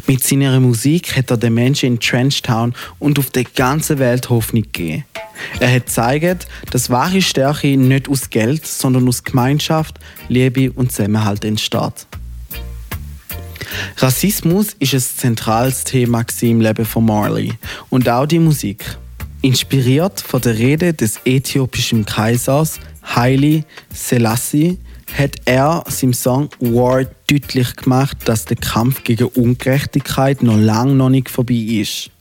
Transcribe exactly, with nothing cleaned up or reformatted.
Mit seiner Musik hat er den Menschen in Trenchtown und auf der ganzen Welt Hoffnung gegeben. Er hat gezeigt, dass wahre Stärke nicht aus Geld, sondern aus Gemeinschaft, Liebe und Zusammenhalt entsteht. Rassismus ist ein zentrales Thema im Leben von Marley und auch die Musik. Inspiriert von der Rede des äthiopischen Kaisers Haile Selassie hat er seinem Song War deutlich gemacht, dass der Kampf gegen Ungerechtigkeit noch lange noch nicht vorbei ist.